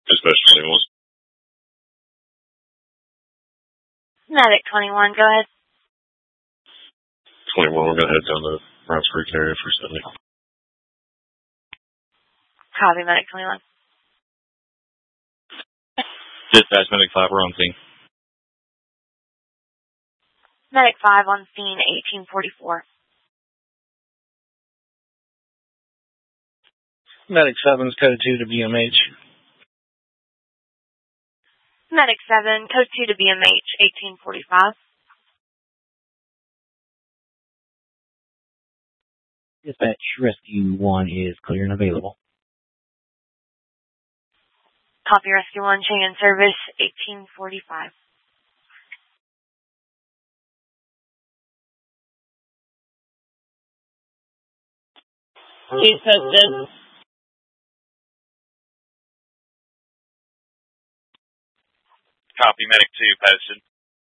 Dispatch 21. Medic 21, go ahead. 21, we're going to head down to Browns Creek area for 70. Copy, Medic 21. Dispatch, Medic 5, we're on scene. Medic 5 on scene, 1844. Medic 7's code 2 to BMH. Medic 7, code 2 to BMH, 1845. Dispatch, Rescue 1 is clear and available. Copy, Rescue 1, chain in service, 1845. He's posted. Copy, Medic 2, posted.